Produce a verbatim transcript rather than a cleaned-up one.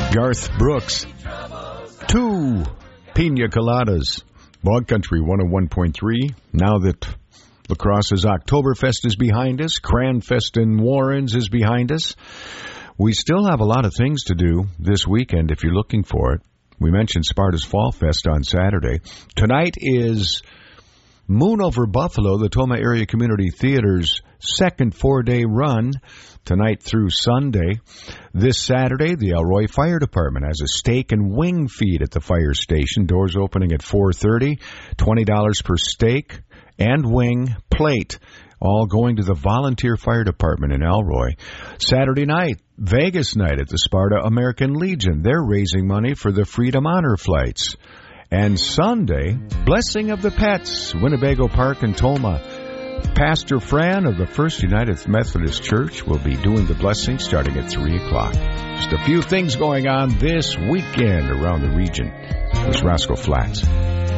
Garth Brooks. Two Pina Coladas. Bog Country one oh one point three. Now that La Crosse's Oktoberfest is behind us, Cranfest in Warrens is behind us, we still have a lot of things to do this weekend if you're looking for it. We mentioned Sparta's Fall Fest on Saturday. Tonight is Moon Over Buffalo, the Toma Area Community Theater's second four-day run, tonight through Sunday. This Saturday, the Elroy Fire Department has a steak and wing feed at the fire station. Doors opening at four thirty, twenty dollars per steak and wing plate, all going to the Volunteer Fire Department in Elroy. Saturday night, Vegas night at the Sparta American Legion. They're raising money for the Freedom Honor Flights. And Sunday, Blessing of the Pets, Winnebago Park and Toma. Pastor Fran of the First United Methodist Church will be doing the blessing starting at three o'clock. Just a few things going on this weekend around the region. There's Roscoe Flats.